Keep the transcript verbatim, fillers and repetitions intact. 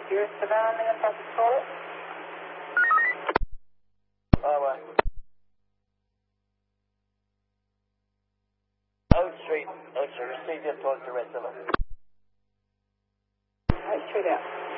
You're Savannah, man, Papa Toilet? Oh, uh, Oak Street, Oak Street, receive your talk to rest of them. Oak Street out.